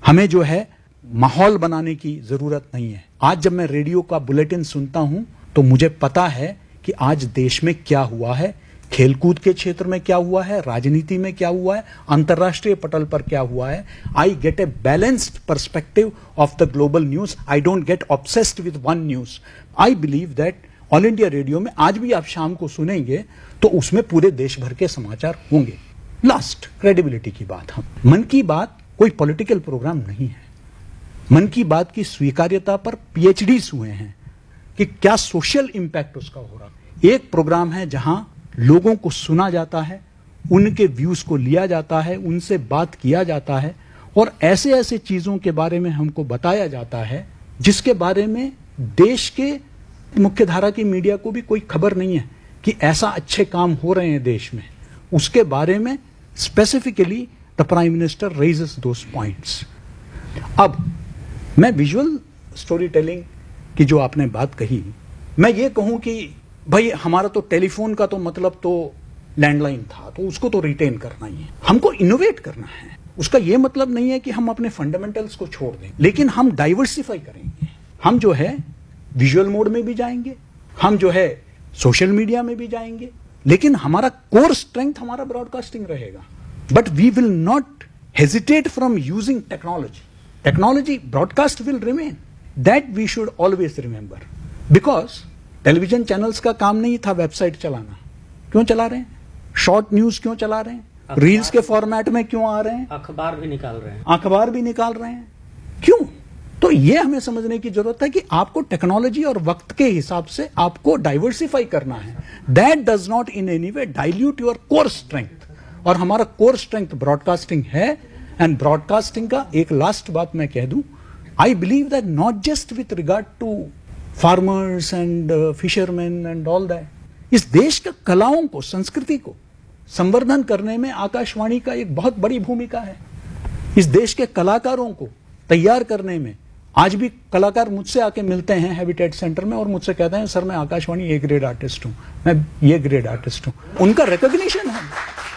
हमें जो है माहौल बनाने की जरूरत नहीं है। आज जब मैं रेडियो का बुलेटिन सुनता हूं तो मुझे पता है कि आज देश में क्या हुआ है, खेलकूद के क्षेत्र में क्या हुआ है, राजनीति में क्या हुआ है, अंतर्राष्ट्रीय पटल पर क्या हुआ है। I get a balanced perspective of the global news. I don't get obsessed with one news. I believe that all India radio में आज भी आप शाम को सुनेंगे तो उसमें पूरे देश भर के समाचार होंगे। लास्ट क्रेडिबिलिटी की बात, हम मन की बात कोई पॉलिटिकल प्रोग्राम नहीं है। मन की बात की स्वीकार्यता पर पीएचडीज हुए हैं कि क्या सोशल इंपैक्ट उसका हो रहा। एक प्रोग्राम है जहां लोगों को सुना जाता है, उनके व्यूज को लिया जाता है, उनसे बात किया जाता है और ऐसे ऐसे चीजों के बारे में हमको बताया जाता है जिसके बारे में देश के मुख्यधारा की मीडिया को भी कोई खबर नहीं है कि ऐसा अच्छे काम हो रहे हैं देश में। उसके बारे में specifically the prime minister raises those points. अब मैं विजुअल स्टोरी टेलिंग की जो आपने बात कही, मैं ये कहूं कि भाई हमारा तो टेलीफोन का तो मतलब तो लैंडलाइन था, तो उसको तो रिटेन करना ही है। हमको इनोवेट करना है। उसका ये मतलब नहीं है कि हम अपने फंडामेंटल्स को छोड़ दें, लेकिन हम डाइवर्सिफाई करेंगे। हम जो है विजुअल मोड में भी जाएंगे, हम जो है सोशल मीडिया में भी जाएंगे, लेकिन हमारा कोर स्ट्रेंथ हमारा ब्रॉडकास्टिंग रहेगा। But we will not hesitate from using technology. Technology, broadcast will remain. That we should always remember, because television channels का काम नहीं था वेबसाइट चलाना। क्यों चला रहे हैं? शॉर्ट न्यूज क्यों चला रहे हैं? रील्स के फॉर्मेट में क्यों आ रहे हैं? अखबार भी निकाल रहे हैं। अखबार भी निकाल रहे हैं। क्यों? तो ये हमें समझने की जरूरत है कि आपको टेक्नोलॉजी और वक्त के हिसाब से आपको डाइवर्सिफाई करना है। That does not in any way dilute your core strength. और हमारा कोर स्ट्रेंथ ब्रॉडकास्टिंग है। एंड ब्रॉडकास्टिंग का एक लास्ट बात मैं कह दूं, I believe that not just with regard to farmers and fisherman and all that, इस देश के कलाओं को, संस्कृति को संवर्धन करने में आकाशवाणी का एक बहुत बड़ी भूमिका है। इस देश के कलाकारों को तैयार करने में आज भी कलाकार मुझसे आके मिलते हैं हैबिटेट सेंटर में और मुझसे कहते हैं सर मैं आकाशवाणी ए ग्रेड आर्टिस्ट हूं, मैं ये ग्रेड आर्टिस्ट हूं। उनका रिकॉग्निशन है।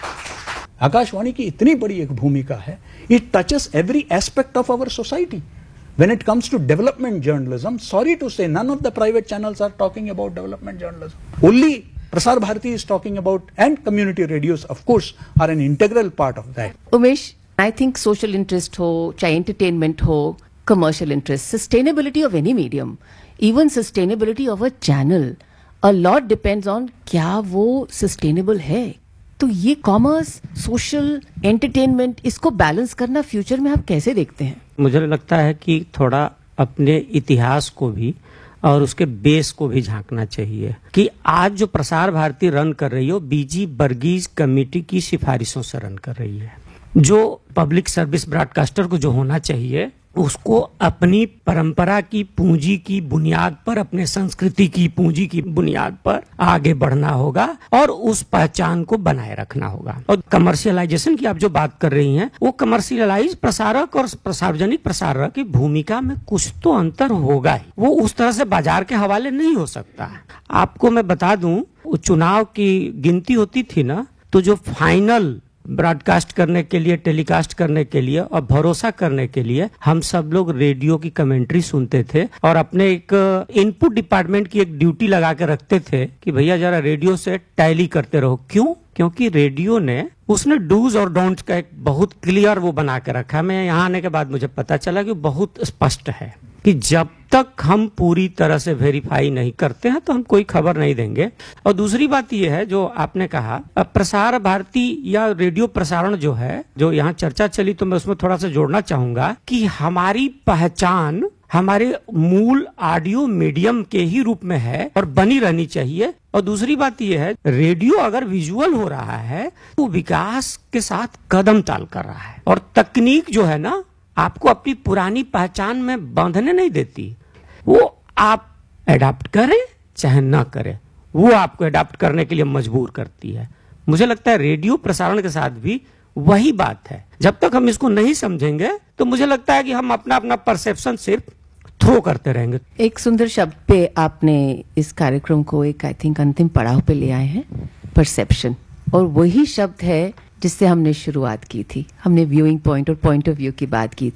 आकाशवाणी की इतनी बड़ी एक भूमिका है। It touches every aspect of our society. When it comes to development journalism, sorry to say, none of the private channels are talking about development journalism. Only Prasar Bharati is talking about, and community radios, of course, are an integral part of that. Umesh, I think social interest ho, चाहे entertainment हो, commercial interest, sustainability of any medium, even sustainability of a channel, a lot depends on क्या वो sustainable है। तो ये commerce, social, entertainment, इसको balance करना future में आप कैसे देखते हैं? मुझे लगता है कि थोड़ा अपने इतिहास को भी और उसके बेस को भी झांकना चाहिए कि आज जो प्रसार भारती रन कर रही हो, बीजी बर्गीज कमेटी की सिफारिशों से रन कर रही है। जो पब्लिक सर्विस ब्रॉडकास्टर को जो होना चाहिए उसको अपनी परंपरा की पूंजी की बुनियाद पर, अपने संस्कृति की पूंजी की बुनियाद पर आगे बढ़ना होगा और उस पहचान को बनाए रखना होगा। और कमर्शियलाइजेशन की आप जो बात कर रही हैं, वो कमर्शियलाइज प्रसारक और सार्वजनिक प्रसारक की भूमिका में कुछ तो अंतर होगा ही। वो उस तरह से बाजार के हवाले नहीं हो सकता। आपको मैं बता दूं, चुनाव की गिनती होती थी ना, तो जो फाइनल ब्रॉडकास्ट करने के लिए, टेलीकास्ट करने के लिए और भरोसा करने के लिए हम सब लोग रेडियो की कमेंट्री सुनते थे और अपने एक इनपुट डिपार्टमेंट की एक ड्यूटी लगा के रखते थे कि भैया जरा रेडियो से टैली करते रहो। क्यों? क्योंकि रेडियो ने उसने डूज और डोंट्स का एक बहुत क्लियर वो बना के रखा। मैं यहाँ आने के बाद मुझे पता चला कि बहुत स्पष्ट है कि जब तक हम पूरी तरह से वेरीफाई नहीं करते हैं तो हम कोई खबर नहीं देंगे। और दूसरी बात यह है जो आपने कहा, प्रसार भारती या रेडियो प्रसारण जो है, जो यहाँ चर्चा चली, तो मैं उसमें थोड़ा सा जोड़ना चाहूंगा कि हमारी पहचान हमारे मूल ऑडियो मीडियम के ही रूप में है और बनी रहनी चाहिए। और दूसरी बात यह है, रेडियो अगर विजुअल हो रहा है तो विकास के साथ कदम ताल कर रहा है और तकनीक जो है ना, आपको अपनी पुरानी पहचान में बांधने नहीं देती। वो आप एडाप्ट करें चाहे ना करें, वो आपको एडाप्ट करने के लिए मजबूर करती है। मुझे लगता है रेडियो प्रसारण के साथ भी वही बात है। जब तक हम इसको नहीं समझेंगे तो मुझे लगता है कि हम अपना अपना परसेप्शन सिर्फ थ्रो करते रहेंगे। एक सुंदर शब्द पे आपने इस कार्यक्रम को एक आई थिंक अंतिम पड़ाव पे ले आए हैं, परसेप्शन। और वही शब्द है जिससे हमने शुरुआत की थी। हमने व्यूइंग पॉइंट और पॉइंट ऑफ व्यू की बात की थी।